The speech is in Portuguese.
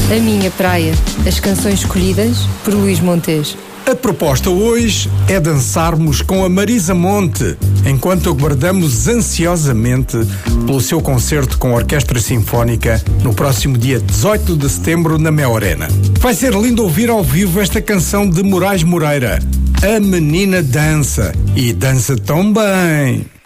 A Minha Praia. As canções escolhidas por Luís Montes. A proposta hoje é dançarmos com a Marisa Monte, enquanto aguardamos ansiosamente pelo seu concerto com a Orquestra Sinfónica no próximo dia 18 de setembro na Mel Arena. Vai ser lindo ouvir ao vivo esta canção de Moraes Moreira. A menina dança, e dança tão bem.